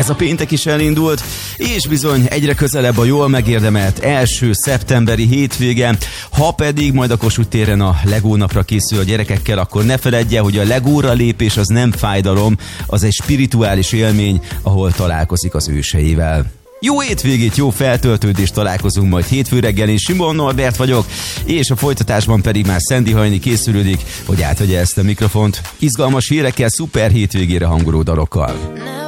Ez a péntek is elindult, és bizony egyre közelebb a jól megérdemelt első szeptemberi hétvége. Ha pedig majd a Kossuth téren a Lego napra készül a gyerekekkel, akkor ne feledje, hogy a Legóra lépés az nem fájdalom, az egy spirituális élmény, ahol találkozik az őseivel. Jó hétvégét, jó feltöltődést, találkozunk majd hétfő reggel. Én Simon Norbert vagyok, és a folytatásban pedig már Szendi Hajni készülődik, hogy átvegye ezt a mikrofont. Izgalmas hírekkel, szuper hétvégére hangoló dalokkal.